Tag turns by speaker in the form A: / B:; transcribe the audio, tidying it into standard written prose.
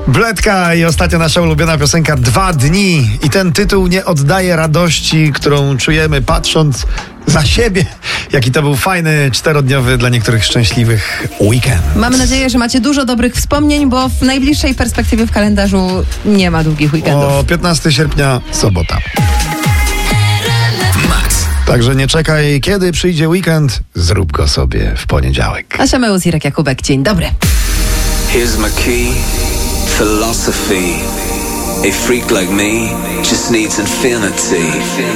A: Bledka i ostatnio nasza ulubiona piosenka 2 dni. I ten tytuł nie oddaje radości, którą czujemy patrząc za siebie. Jaki to był fajny, 4-dniowy, dla niektórych szczęśliwych weekend.
B: Mamy nadzieję, że macie dużo dobrych wspomnień, bo w najbliższej perspektywie w kalendarzu nie ma długich weekendów.
A: O 15 sierpnia, sobota. Także nie czekaj, kiedy przyjdzie weekend, zrób go sobie w poniedziałek.
B: Asia Meus, Irek Jakubek, dzień dobry.
C: Here's my key, philosophy. A freak like me just needs infinity.